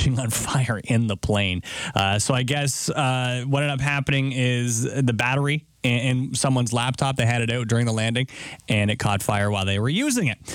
catching on fire in the plane. So I guess what ended up happening is the battery in someone's laptop, they had it out during the landing, and it caught fire while they were using it.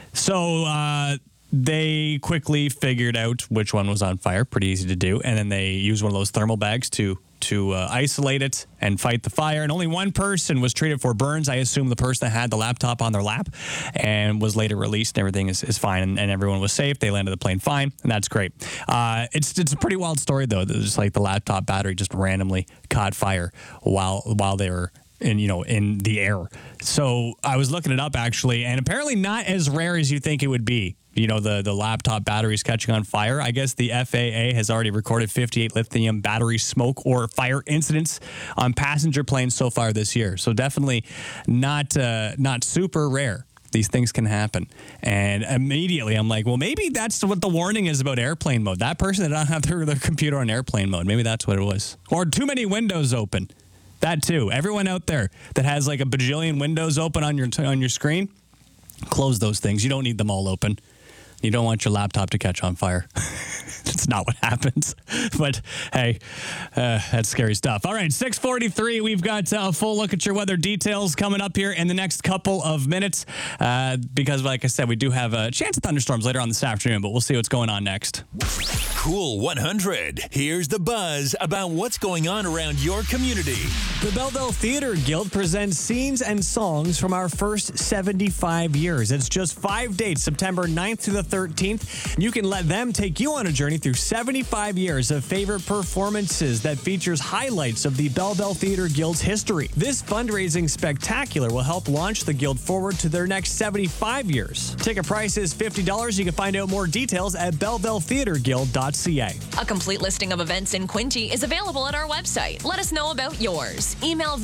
So they quickly figured out which one was on fire. Pretty easy to do. And then they used one of those thermal bags to isolate it and fight the fire. And only one person was treated for burns. I assume the person that had the laptop on their lap, and was later released, and everything is fine, and everyone was safe. They landed the plane fine, and that's great. It's a pretty wild story, though. Just like the laptop battery just randomly caught fire while they were in the air. So I was looking it up, actually, and apparently not as rare as you think it would be. The laptop batteries catching on fire. I guess the FAA has already recorded 58 lithium battery smoke or fire incidents on passenger planes so far this year. So definitely not super rare. These things can happen. And immediately I'm like, well, maybe that's what the warning is about airplane mode. That person did not have their computer on airplane mode. Maybe that's what it was. Or too many windows open. That too. Everyone out there that has like a bajillion windows open on your screen, close those things. You don't need them all open. You don't want your laptop to catch on fire. That's not what happens. But, hey, that's scary stuff. All right, 6:43. We've got a full look at your weather details coming up here in the next couple of minutes. Because, like I said, we do have a chance of thunderstorms later on this afternoon, but we'll see what's going on next. Cool 100. Here's the buzz about what's going on around your community. The Belleville Theatre Guild presents scenes and songs from our first 75 years. It's just 5 dates, September 9th to the 13th. You can let them take you on a journey through 75 years of favorite performances that features highlights of the Belleville Theatre Guild's history. This fundraising spectacular will help launch the Guild forward to their next 75 years. Ticket price is $50. You can find out more details at bellevilletheatreguild.ca. A complete listing of events in Quinte is available at our website. Let us know about yours. Email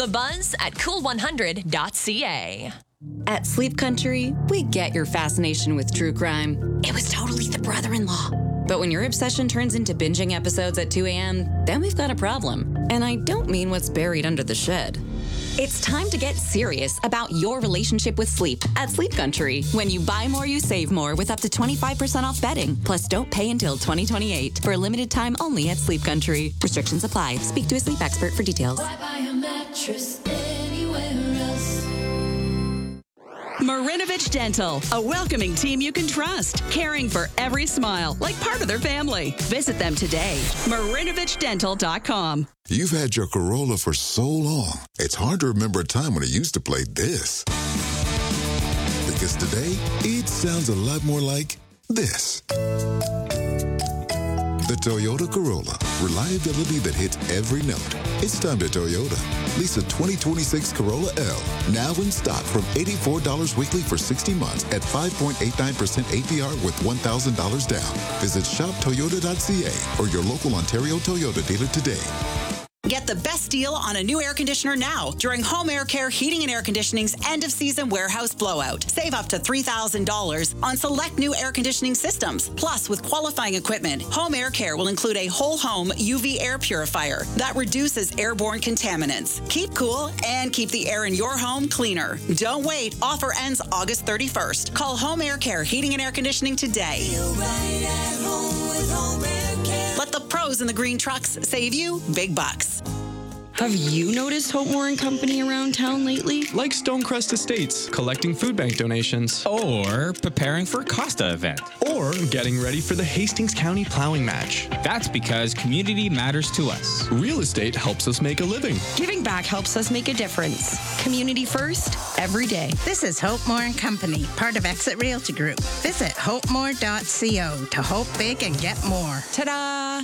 thebuzz@cool100.ca. At Sleep Country, we get your fascination with true crime. It was totally the brother-in-law. But when your obsession turns into binging episodes at 2 a.m., then we've got a problem. And I don't mean what's buried under the shed. It's time to get serious about your relationship with sleep at Sleep Country. When you buy more, you save more with up to 25% off bedding. Plus, don't pay until 2028 for a limited time only at Sleep Country. Restrictions apply. Speak to a sleep expert for details. Why buy a mattress anywhere else? Marinovich Dental, a welcoming team you can trust, caring for every smile like part of their family. Visit them today. MarinovichDental.com. You've had your Corolla for so long, it's hard to remember a time when it used to play this. Because today, it sounds a lot more like this. The Toyota Corolla. Reliability that hits every note. It's time to Toyota. Lease a 2026 Corolla L. Now in stock from $84 weekly for 60 months at 5.89% APR with $1,000 down. Visit shoptoyota.ca or your local Ontario Toyota dealer today. Get the best deal on a new air conditioner now during Home Air Care Heating and Air Conditioning's end-of-season warehouse blowout. Save up to $3,000 on select new air conditioning systems. Plus, with qualifying equipment, Home Air Care will include a whole-home UV air purifier that reduces airborne contaminants. Keep cool and keep the air in your home cleaner. Don't wait. Offer ends August 31st. Call Home Air Care Heating and Air Conditioning today. Feel right at home with Home Air Care. Let the pros in the green trucks save you big bucks. Have you noticed Hope Moore & Company around town lately? Like Stonecrest Estates, collecting food bank donations. Or preparing for a Costa event. Or getting ready for the Hastings County Plowing Match. That's because community matters to us. Real estate helps us make a living. Giving back helps us make a difference. Community first, every day. This is Hope Moore & Company, part of Exit Realty Group. Visit hopemore.co to hope big and get more. Ta-da!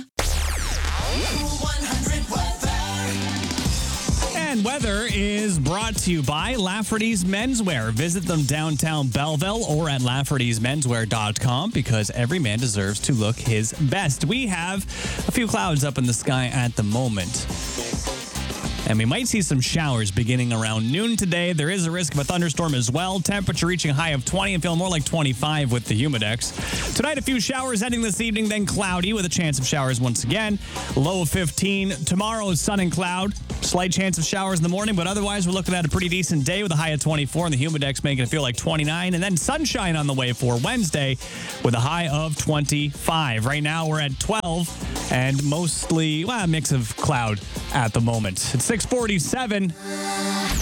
And weather is brought to you by Lafferty's Menswear. Visit them downtown Belleville or at Lafferty'sMenswear.com because every man deserves to look his best. We have a few clouds up in the sky at the moment. And we might see some showers beginning around noon today. There is a risk of a thunderstorm as well. Temperature reaching a high of 20 and feeling more like 25 with the Humidex. Tonight, a few showers ending this evening, then cloudy with a chance of showers once again. Low of 15. Tomorrow is sun and cloud. Slight chance of showers in the morning, but otherwise we're looking at a pretty decent day with a high of 24 and the humidex making it feel like 29. And then sunshine on the way for Wednesday with a high of 25. Right now we're at 12 and mostly, a mix of cloud at the moment. It's 6:47.